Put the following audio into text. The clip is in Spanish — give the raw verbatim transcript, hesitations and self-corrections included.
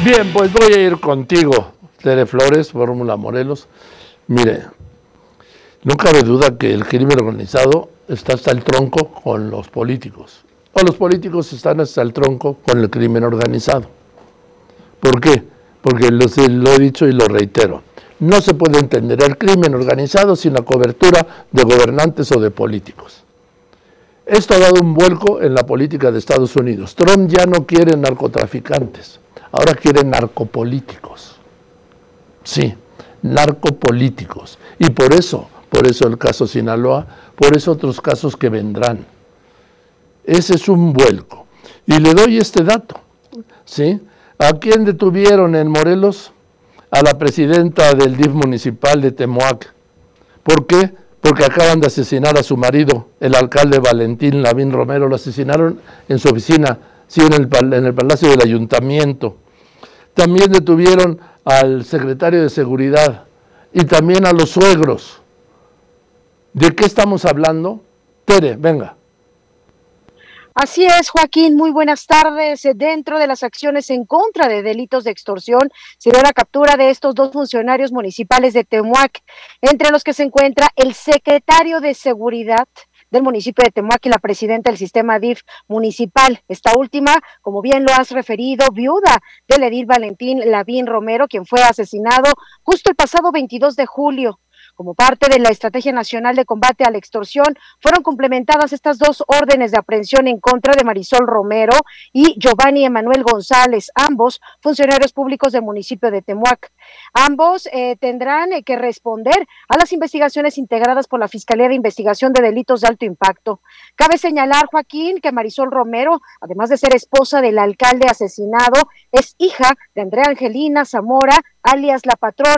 Bien, pues voy a ir contigo, Tere Flores, Fórmula Morelos. Mire, no cabe duda que el crimen organizado está hasta el tronco con los políticos. O los políticos están hasta el tronco con el crimen organizado. ¿Por qué? Porque lo, lo he dicho y lo reitero. No se puede entender el crimen organizado sin la cobertura de gobernantes o de políticos. Esto ha dado un vuelco en la política de Estados Unidos. Trump ya no quiere narcotraficantes, ahora quiere narcopolíticos. Sí, narcopolíticos. Y por eso, por eso el caso Sinaloa, por eso otros casos que vendrán. Ese es un vuelco. Y le doy este dato, ¿sí? ¿A quién detuvieron en Morelos? A la presidenta del D I F municipal de Temoac. ¿Por qué? Porque acaban de asesinar a su marido, el alcalde Valentín Lavín Romero. Lo asesinaron en su oficina, sí, en el, en el Palacio del Ayuntamiento. También detuvieron al secretario de Seguridad y también a los suegros. ¿De qué estamos hablando? Tere, venga. Así es, Joaquín, muy buenas tardes. Dentro de las acciones en contra de delitos de extorsión, se dio la captura de estos dos funcionarios municipales de Temoac, entre los que se encuentra el secretario de Seguridad del municipio de Temoac y la presidenta del sistema D I F municipal. Esta última, como bien lo has referido, viuda del edil Valentín Lavín Romero, quien fue asesinado justo el pasado veintidós de julio. Como parte de la Estrategia Nacional de Combate a la Extorsión, fueron complementadas estas dos órdenes de aprehensión en contra de Marisol Romero y Giovanni Emanuel González, ambos funcionarios públicos del municipio de Temoac. Ambos eh, tendrán eh, que responder a las investigaciones integradas por la Fiscalía de Investigación de Delitos de Alto Impacto. Cabe señalar, Joaquín, que Marisol Romero, además de ser esposa del alcalde asesinado, es hija de Andrea Angelina Zamora, alias La Patrona,